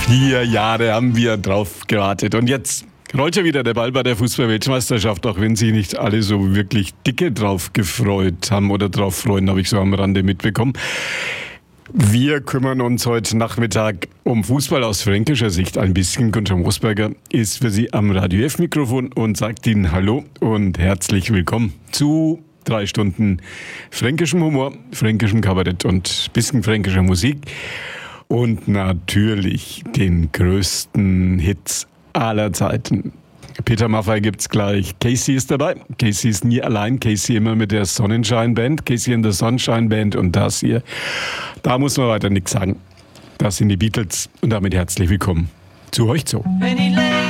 4 Jahre haben wir drauf gewartet und jetzt rollt ja wieder der Ball bei der Fußball-Weltmeisterschaft, auch wenn sich nicht alle so wirklich dicke drauf gefreut haben oder drauf freuen, habe ich so am Rande mitbekommen. Wir kümmern uns heute Nachmittag um Fußball aus fränkischer Sicht ein bisschen. Gunther Mosberger ist für Sie am Radio F-Mikrofon und sagt Ihnen Hallo und herzlich willkommen zu 3 Stunden fränkischem Humor, fränkischem Kabarett und bisschen fränkischer Musik. Und natürlich den größten Hits aller Zeiten. Peter Maffay gibt's gleich. Casey ist dabei. Casey ist nie allein. Casey immer mit der Sonnenschein Band. Casey and the Sunshine Band. Und das hier, da muss man weiter nichts sagen. Das sind die Beatles. Und damit herzlich willkommen zu euch so.